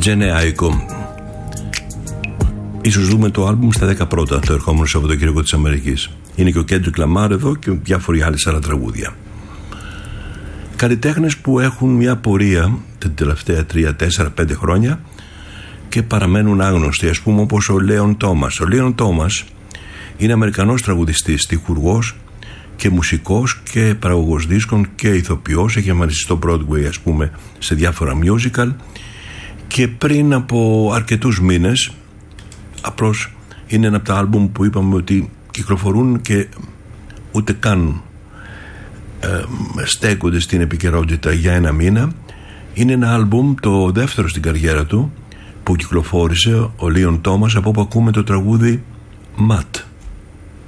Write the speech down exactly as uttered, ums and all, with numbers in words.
Γενεάικο. Ίσως δούμε το άλμπουμ στα δέκα πρώτα το ερχόμενο Σαββατοκύριακο της Αμερικής. Είναι και ο Κέντρικ Λαμάρ εδώ και διάφοροι άλλοι άλλα τραγούδια. Καλλιτέχνες που έχουν μια πορεία τα τελευταία τρία, τέσσερα, πέντε χρόνια και παραμένουν άγνωστοι, ας πούμε, όπως ο Λέον Τόμας. Ο Λέον Τόμας είναι Αμερικανός τραγουδιστής, στιχουργός και μουσικός και παραγωγός δίσκων και ηθοποιός. Έχει εμφανιστεί στο Broadway, ας πούμε, σε διάφορα musical, και πριν από αρκετούς μήνες, απλώς είναι ένα από τα άλμπουμ που είπαμε ότι κυκλοφορούν και ούτε καν ε, στέκονται στην επικαιρότητα για ένα μήνα. Είναι ένα άλμπουμ, το δεύτερο στην καριέρα του, που κυκλοφόρησε ο Λέον Τόμας, από όπου ακούμε το τραγούδι Matt.